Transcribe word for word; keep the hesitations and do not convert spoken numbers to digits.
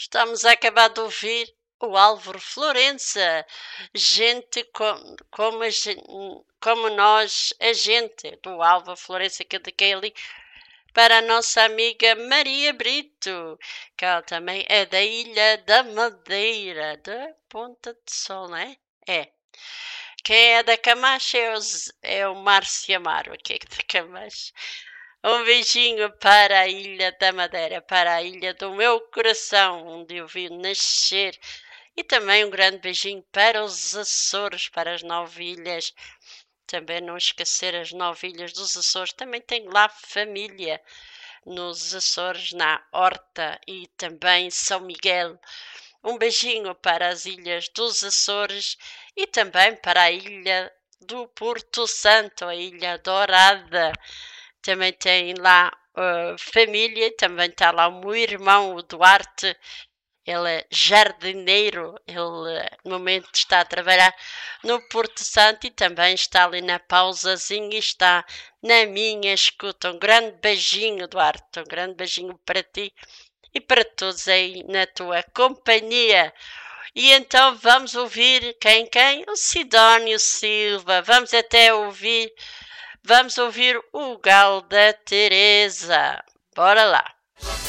Estamos a acabar de ouvir o Álvaro Florença, gente com- como, a gen- como nós, a gente do Álvaro Florença, que eu dediquei ali para a nossa amiga Maria Brito, que ela também é da Ilha da Madeira, da Ponta de Sol, não é? É. Quem é da Camacha é o, Z- é o Márcio Amaro, aqui é da Camacha. Um beijinho para a Ilha da Madeira, para a ilha do meu coração, onde eu vi nascer. E também um grande beijinho para os Açores, para as nove ilhas. Também não esquecer as nove ilhas dos Açores. Também tenho lá família nos Açores, na Horta e também São Miguel. Um beijinho para as ilhas dos Açores e também para a ilha do Porto Santo, a Ilha Dourada. Também tem lá uh, família, também está lá o meu irmão, o Duarte. Ele é jardineiro, ele no momento está a trabalhar no Porto Santo e também está ali na pausazinha e está na minha escuta. Um grande beijinho, Duarte, um grande beijinho para ti e para todos aí na tua companhia. E então vamos ouvir quem quem? O Sidónio Silva. Vamos até ouvir, vamos ouvir o Galo da Teresa. Bora lá.